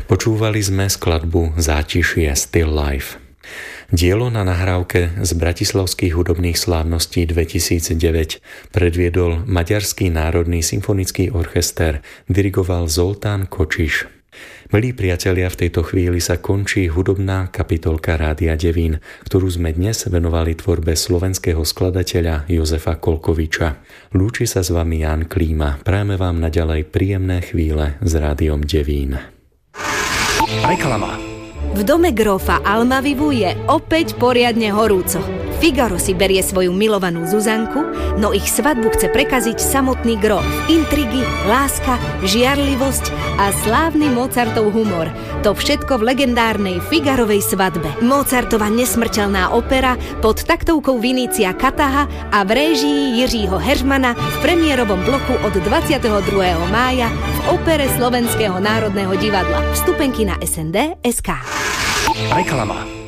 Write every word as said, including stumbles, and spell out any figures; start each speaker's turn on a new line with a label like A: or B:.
A: Počúvali sme skladbu Zátišie Still Life. Dielo na nahrávke z Bratislavských hudobných slávností dvetisícdeväť predviedol Maďarský národný symfonický orchester, dirigoval Zoltán Kočiš. Milí priatelia, v tejto chvíli sa končí hudobná kapitolka Rádia Devín, ktorú sme dnes venovali tvorbe slovenského skladateľa Jozefa Kolkoviča. Lúči sa s vami Ján Klíma. Prajeme vám naďalej príjemné chvíle s Rádiom Devín.
B: Reklama.
C: V dome grófa Almavivu je opäť poriadne horúco. Figaro si berie svoju milovanú Zuzanku, no ich svadbu chce prekaziť samotný gróf. Intrigy, láska, žiarlivosť a slávny Mozartov humor. To všetko v legendárnej Figarovej svadbe. Mozartova nesmrteľná opera pod taktovkou Vinícia Kataha a v réžii Jiřího Heřmana v premiérovom bloku od dvadsiateho druhého mája v opere Slovenského národného divadla. Vstupenky na es en dé bodka es ká.
B: Reklama.